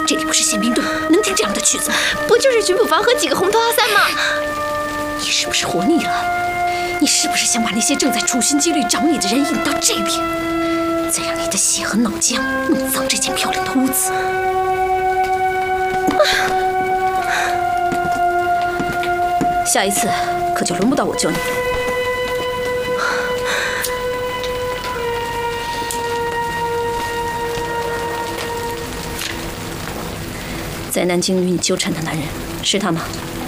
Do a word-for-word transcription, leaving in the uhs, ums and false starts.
这里不是宪兵队，能听这样的曲子吗？ 不就是巡捕房和几个红头阿三吗？ 你是不是活腻了？你是不是想把那些正在处心积虑找你的人引到这边，再让你的血和脑浆弄脏这间漂亮的屋子？下一次可就轮不到我救你了。在南京与你纠缠的男人是他吗？